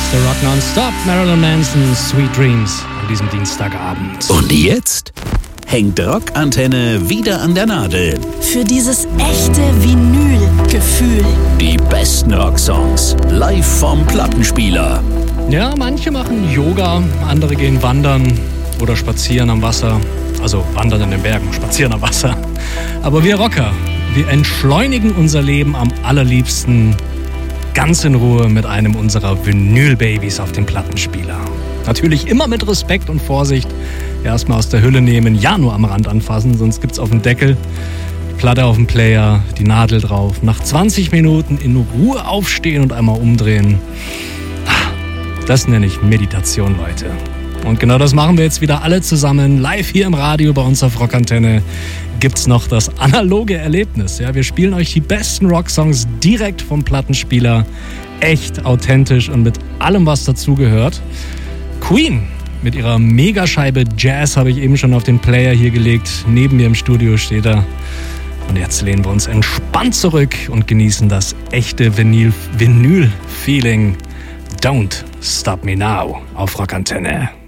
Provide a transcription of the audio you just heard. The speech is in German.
ist der Rock Nonstop, Marilyn Manson, Sweet Dreams an diesem Dienstagabend. Und jetzt hängt Rockantenne wieder an der Nadel. Für dieses echte Vinyl-Gefühl. Die besten Rocksongs live vom Plattenspieler. Ja, manche machen Yoga, andere gehen wandern oder spazieren am Wasser. Also wandern in den Bergen, spazieren am Wasser. Aber wir Rocker, wir entschleunigen unser Leben am allerliebsten ganz in Ruhe mit einem unserer Vinyl-Babys auf dem Plattenspieler. Natürlich immer mit Respekt und Vorsicht. Erstmal aus der Hülle nehmen, ja nur am Rand anfassen, sonst gibt's auf dem Deckel die Platte auf dem Player, die Nadel drauf. Nach 20 Minuten in Ruhe aufstehen und einmal umdrehen. Das nenne ich Meditation, Leute. Und genau das machen wir jetzt wieder alle zusammen. Live hier im Radio bei uns auf Rockantenne gibt's noch das analoge Erlebnis. Ja, wir spielen euch die besten Rocksongs direkt vom Plattenspieler. Echt authentisch und mit allem, was dazugehört. Queen mit ihrer Megascheibe Jazz habe ich eben schon auf den Player hier gelegt. Neben mir im Studio steht er. Und jetzt lehnen wir uns entspannt zurück und genießen das echte Vinyl-Feeling. Don't Stop Me Now auf Rockantenne.